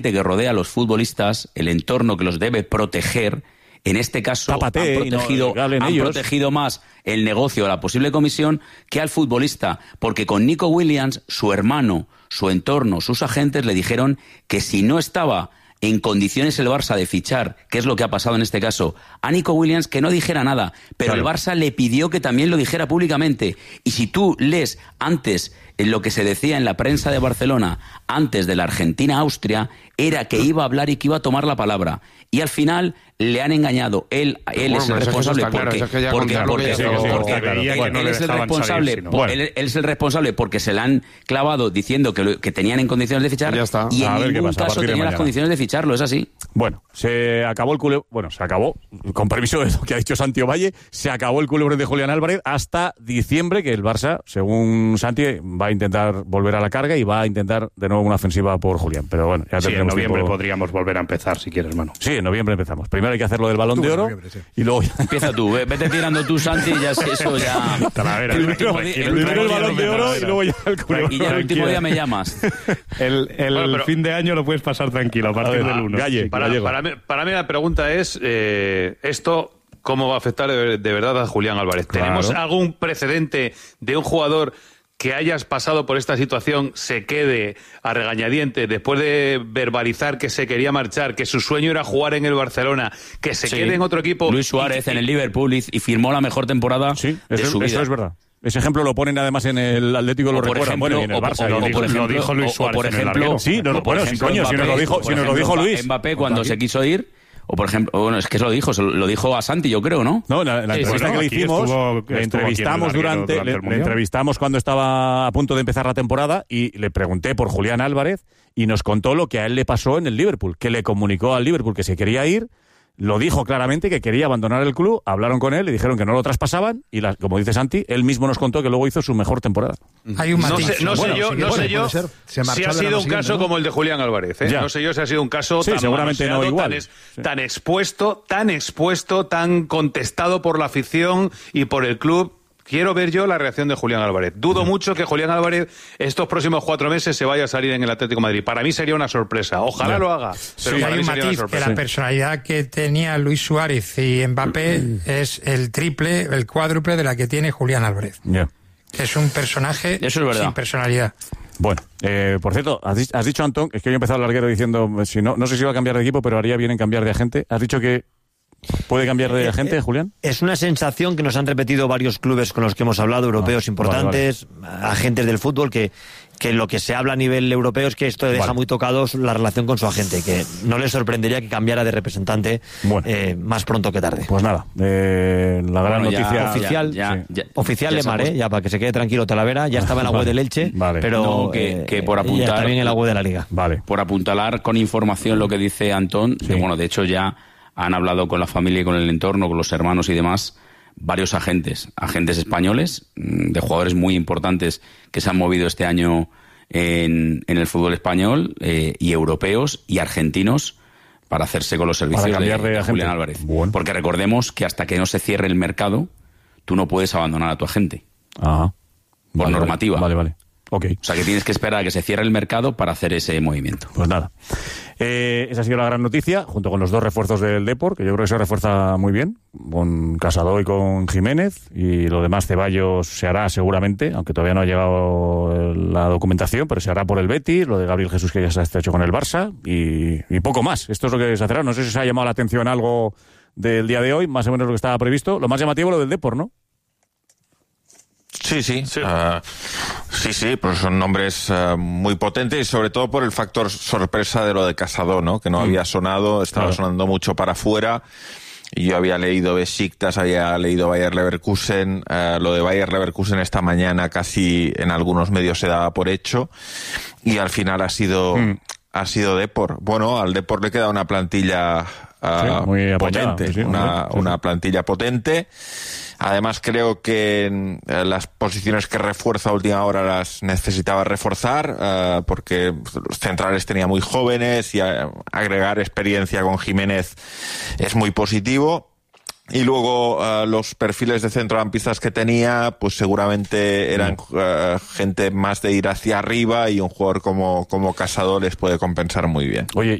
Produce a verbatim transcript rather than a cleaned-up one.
que rodea a los futbolistas, el entorno que los debe proteger, en este caso Tápate, han, protegido, no, han ellos. protegido más el negocio, la posible comisión, que al futbolista, porque con Nico Williams, su hermano, su entorno, sus agentes le dijeron que si no estaba en condiciones el Barça de fichar, que es lo que ha pasado en este caso, a Nico Williams, que no dijera nada, pero claro, el Barça le pidió que también lo dijera públicamente. Y si tú lees antes en lo que se decía en la prensa de Barcelona, antes de la Argentina-Austria, era que iba a hablar y que iba a tomar la palabra. Y al final le han engañado. Él, él bueno, es el responsable claro, porque, es que porque, porque, sí, porque, sí, porque porque él, que no él es el responsable. Salir, bueno. él, él es el responsable porque se le han clavado diciendo que, lo, que tenían en condiciones de fichar ya está. y en a ver ningún pasa, caso tenían las condiciones de ficharlo. Es así. Bueno, se acabó el culebro. Bueno, se acabó. Con permiso de lo que ha dicho Santi Ovalle, se acabó el culebro de Julián Álvarez hasta diciembre, que el Barça, según Santi, va a intentar volver a la carga y va a intentar de nuevo una ofensiva por Julián. Pero bueno, ya sí, en noviembre tiempo... podríamos volver a empezar, si quieres, hermano. Sí, en noviembre empezamos. Primero hay que hacer lo del Balón tú, de Oro sí. y luego... Empieza tú, vete tirando tú, Santi, y ya eso ya... Talavera, el último, el el primero el Balón de Oro y luego ya el culebro. Y ya el último día me llamas. El, el bueno, pero, fin de año lo puedes pasar tranquilo, a partir a ver, del uno. Galle, para, para, mí, para mí la pregunta es, eh, esto... ¿cómo va a afectar de, de verdad a Julián Álvarez? Claro. ¿Tenemos algún precedente de un jugador que hayas pasado por esta situación, se quede a regañadientes después de verbalizar que se quería marchar, que su sueño era jugar en el Barcelona, que se sí. quede en otro equipo? Luis Suárez y, en el Liverpool y, y firmó la mejor temporada sí, de eso, su vida. Eso es verdad. Ese ejemplo lo ponen además en el Atlético, lo recuerdan, bueno, y en el Barça. O, o, o por ejemplo, lo dijo Luis Suárez. O por ejemplo, sí, no, o por bueno, ejemplo, sí, coño, Mbappé, si nos lo dijo, si nos lo dijo Luis. Mbappé cuando se quiso ir. O por ejemplo, bueno, es que eso lo dijo, se lo dijo a Santi, yo creo, ¿no? No, la, la sí, entrevista sí, que le hicimos, estuvo, le entrevistamos durante, durante le, le entrevistamos cuando estaba a punto de empezar la temporada y le pregunté por Julián Álvarez y nos contó lo que a él le pasó en el Liverpool, que le comunicó al Liverpool que se quería ir, lo dijo claramente que quería abandonar el club, hablaron con él, le dijeron que no lo traspasaban y, la, como dice Santi, él mismo nos contó que luego hizo su mejor temporada. Hay un matiz. No sé, no bueno, sé yo, sí no bueno, sé yo si ha sido un caso ¿no? como el de Julián Álvarez. ¿eh? No sé yo si ha sido un caso sí, tan seguramente no igual. Tan, es, sí. tan expuesto, tan expuesto, tan contestado por la afición y por el club. Quiero ver yo la reacción de Julián Álvarez. Dudo mucho que Julián Álvarez estos próximos cuatro meses se vaya a salir en el Atlético de Madrid. Para mí sería una sorpresa. Ojalá ya. lo haga. Pero sí, para hay mí un sería matiz una que la personalidad que tenía Luis Suárez y Mbappé es el triple, el cuádruple de la que tiene Julián Álvarez. Yeah. Que es un personaje Eso es verdad. sin personalidad. Bueno, eh, por cierto, has, has dicho, Antón, es que yo he empezado el larguero diciendo, si no, no sé si iba a cambiar de equipo, pero haría bien en cambiar de agente. Has dicho que ¿puede cambiar de agente, eh, Julián? Es una sensación que nos han repetido varios clubes con los que hemos hablado, europeos ah, importantes, vale, vale. agentes del fútbol, que, que lo que se habla a nivel europeo es que esto deja vale. muy tocados la relación con su agente, que no les sorprendería que cambiara de representante bueno. eh, más pronto que tarde. Pues nada, eh, la gran bueno, noticia... Ya, oficial, ya, ya, ya, oficial ya Lemar, ¿eh? ya para que se quede tranquilo Talavera, ya estaba en la web del Elche, vale. pero no, que, que por apuntar, ya también en la web de la Liga. Vale. Por apuntalar con información lo que dice Antón, sí. que bueno, de hecho ya han hablado con la familia y con el entorno, con los hermanos y demás, varios agentes, agentes españoles, de jugadores muy importantes que se han movido este año en, en el fútbol español, eh, y europeos y argentinos, para hacerse con los servicios de, de, de Julián Álvarez. Bueno. Porque recordemos que hasta que no se cierre el mercado, tú no puedes abandonar a tu agente. Ajá. Por vale, normativa. Vale, vale. Okay. O sea que tienes que esperar a que se cierre el mercado para hacer ese movimiento. Pues nada. Eh, esa ha sido la gran noticia, junto con los dos refuerzos del Depor, que yo creo que se refuerza muy bien, con Casado y con Jiménez, y lo demás Ceballos se hará seguramente, aunque todavía no ha llegado la documentación, pero se hará por el Betis, lo de Gabriel Jesús que ya se ha hecho con el Barça, y, y poco más. Esto es lo que se hacerá. No sé si se ha llamado la atención algo del día de hoy, más o menos lo que estaba previsto. Lo más llamativo lo del Depor, ¿no? Sí, sí, sí, uh, sí, sí, pues son nombres uh, muy potentes y sobre todo por el factor sorpresa de lo de Casado, ¿no? Que no mm. había sonado, estaba claro. sonando mucho para afuera. Y yo había leído Besiktas, había leído Bayer Leverkusen, uh, lo de Bayer Leverkusen esta mañana casi en algunos medios se daba por hecho y al final ha sido mm. ha sido Depor. Bueno, al Depor le queda una plantilla uh, sí, muy potente, sí, una, sí, sí. una plantilla potente. Además, creo que eh, las posiciones que refuerza a última hora las necesitaba reforzar, eh, porque los centrales tenía muy jóvenes y a, agregar experiencia con Jiménez es muy positivo. Y luego uh, los perfiles de centrocampistas que tenía, pues seguramente eran uh, gente más de ir hacia arriba, y un jugador como, como Casado les puede compensar muy bien. Oye,